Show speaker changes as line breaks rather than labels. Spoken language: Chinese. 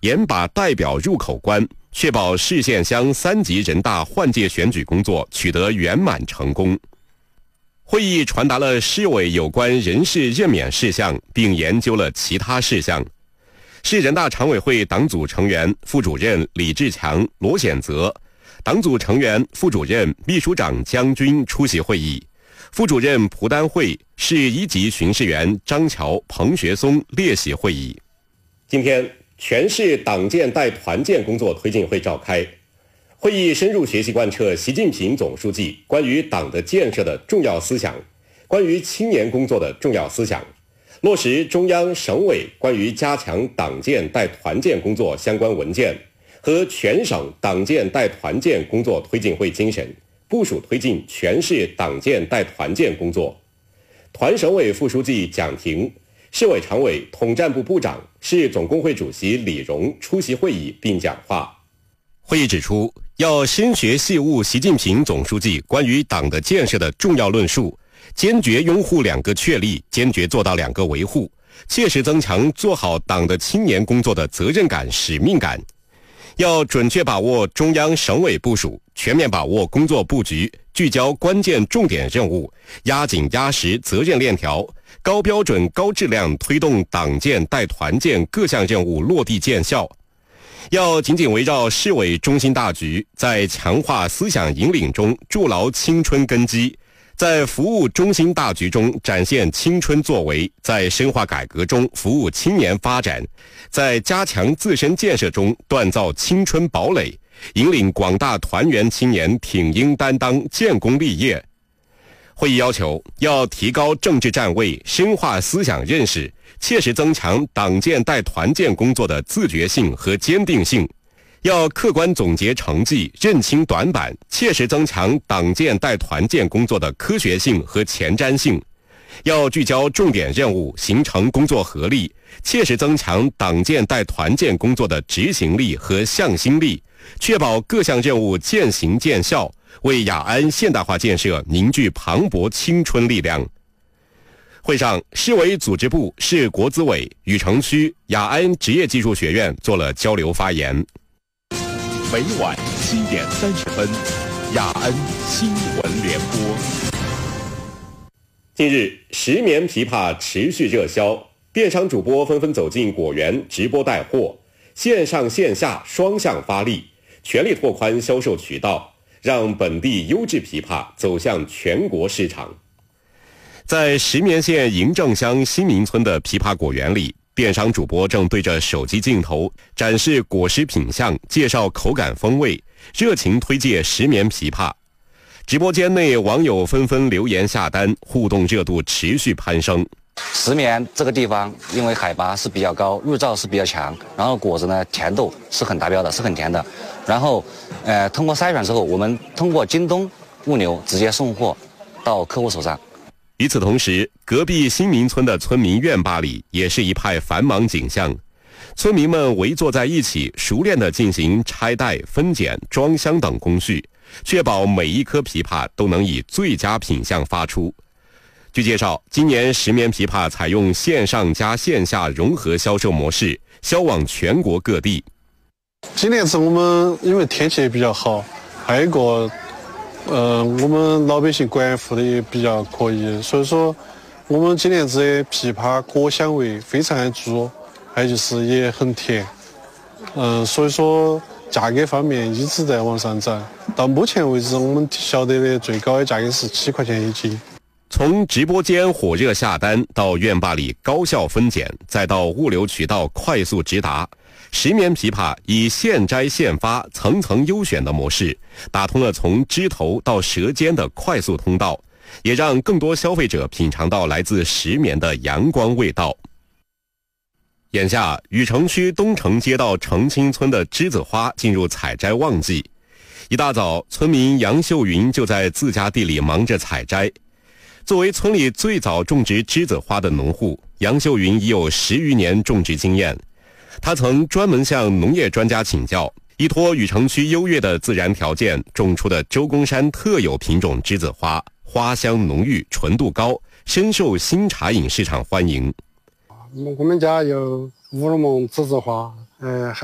严把代表入口关，确保市县乡3级人大换届选举工作取得圆满成功。会议传达了市委有关人事任免事项，并研究了其他事项。市人大常委会党组成员、副主任李志强、罗显泽，党组成员、副主任、秘书长江军出席会议，副主任蒲丹慧、市1级巡视员张桥、彭学松列席会议。今天，全市党建代团建工作推进会召开。会议深入学习贯彻习近平总书记关于党的建设的重要思想，关于青年工作的重要思想，落实中央省委关于加强党建代团建工作相关文件和全省党建代团建工作推进会精神，部署推进全市党建代团建工作。团省委副书记蒋婷、市委常委、统战部部长、市总工会主席李荣出席会议并讲话。会议指出，要深学细悟习近平总书记关于党的建设的重要论述，坚决拥护2个确立，坚决做到2个维护，切实增强做好党的青年工作的责任感、使命感。要准确把握中央省委部署，全面把握工作布局，聚焦关键重点任务，压紧压实责任链条，高标准高质量推动党建代团建各项任务落地见效。要紧紧围绕市委中心大局，在强化思想引领中筑牢青春根基，在服务中心大局中展现青春作为，在深化改革中服务青年发展，在加强自身建设中锻造青春堡垒，引领广大团员青年挺膺担当、建功立业。会议要求，要提高政治站位，深化思想认识，切实增强党建代团建工作的自觉性和坚定性。要客观总结成绩，认清短板，切实增强党建代团建工作的科学性和前瞻性。要聚焦重点任务，形成工作合力，切实增强党建代团建工作的执行力和向心力，确保各项任务见行见效，为雅安现代化建设凝聚磅礴青春力量。会上，市委组织部、市国资委、禹城区雅安职业技术学院做了交流发言。
每晚7点30分，雅安新闻联播。
近日，石棉枇杷持续热销，电商主播纷纷走进果园直播带货，线上线下双向发力，全力拓宽销售渠道，让本地优质枇杷走向全国市场。在石棉县迎正乡新民村的枇杷果园里，电商主播正对着手机镜头展示果实品相，介绍口感风味，热情推介石棉枇杷。直播间内，网友纷纷留言下单，互动热度持续攀升。
石棉这个地方，因为海拔是比较高，日照是比较强，然后果子呢甜度是很达标的，是很甜的。然后，通过筛选之后，我们通过京东物流直接送货到客户手上。
与此同时，隔壁新民村的村民院坝里也是一派繁忙景象。村民们围坐在一起，熟练地进行拆袋、分拣、装箱等工序，确保每一颗枇杷都能以最佳品相发出。据介绍，今年石棉枇杷采用线上加线下融合销售模式，销往全国各地。
今年子我们因为天气也比较好，还有一个我们老百姓果园护的也比较可以，所以说我们今年子的枇杷果香味非常的足，还有就是也很甜，所以说价格方面一直在往上涨。到目前为止，我们晓得的最高的价格是7块钱一斤。
从直播间火热下单到院坝里高效分拣，再到物流渠道快速直达，石棉枇杷以现摘现发、层层优选的模式，打通了从枝头到舌尖的快速通道，也让更多消费者品尝到来自石棉的阳光味道。眼下，禹城区东城街道澄清村的栀子花进入采摘旺季。一大早，村民杨秀云就在自家地里忙着采摘。作为村里最早种植栀子花的农户，杨秀云已有10余年种植经验。他曾专门向农业专家请教，依托禹城区优越的自然条件，种出的周公山特有品种栀子花，花香浓郁，纯度高，深受新茶饮市场欢迎。
我们家有乌鲁蒙栀子花，